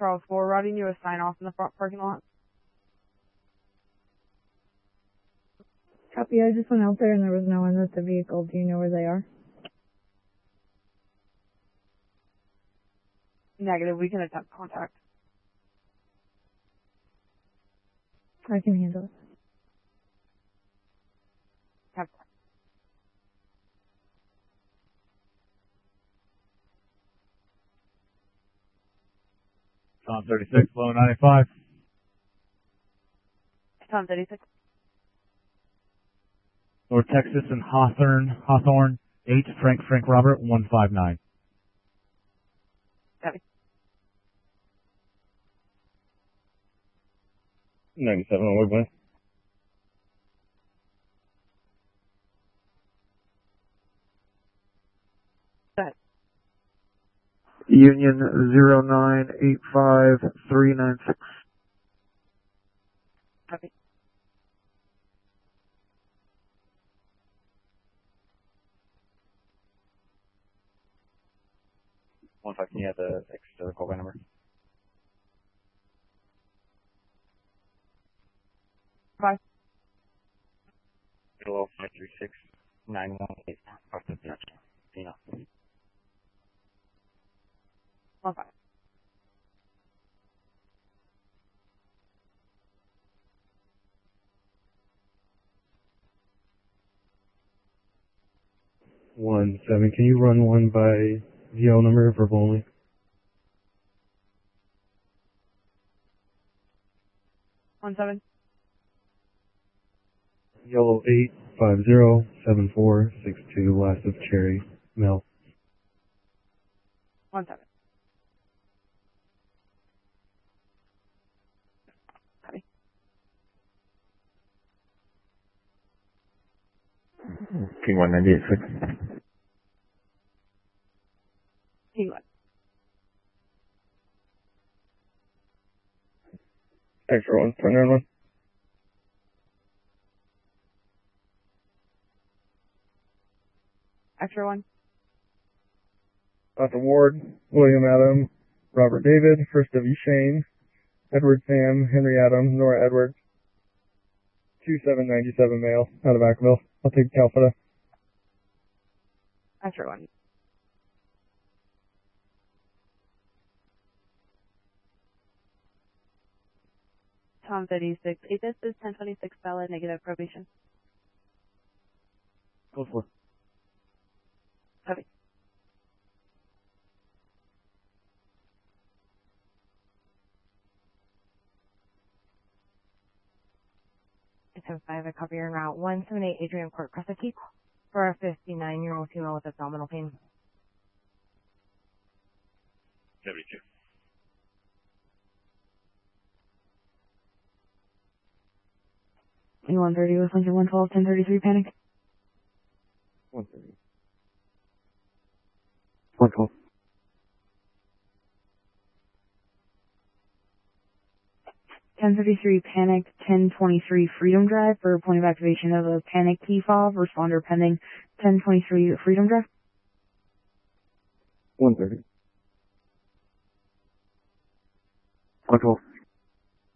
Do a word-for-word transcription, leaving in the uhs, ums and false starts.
Charles, forwarding you a sign off in the front parking lot. Copy, I just went out there and there was no one with the vehicle. Do you know where they are? Negative, we can attempt contact. I can handle it. Have Tom thirty-six, low ninety-five. Tom thirty-six. North Texas and Hawthorne, Hawthorne, eight, Frank, Frank, Robert, one five nine. Copy. ninety-seven on Woodland. Go ahead. Union zero nine eight five three nine six. Copy. One five, can you have the extra call by number? Five. Hello, five three six nine one eight. You know. One five. One seven. Can you run one by V O number verbal only? One seven. Yellow eight five zero seven four six two. Last of Cherry Mill. One seven. Copy. King one ninety eight six. King one. Extra one. Turn around one. Extra one. Doctor Ward, William Adam, Robert David, First W. Shane, Edward Sam, Henry Adam, Nora Edwards. two seven ninety-seven male, out of Ackerville. I'll take Calcutta. Extra one. Tom thirty-six. If this is ten twenty-six valid, negative probation. Go for it. Copy. seven five, I copy your route one seven eight Adrian Court, Crescent for a fifty-nine-year-old female with abdominal pain. seventy-two. one thirty with Lincoln one twelve, ten thirty-three panic. one thirty. one twelve. ten thirty-three panic, ten twenty-three Freedom Drive for point of activation of a panic key fob. Responder pending. ten twenty-three Freedom Drive. one thirty. one twelve.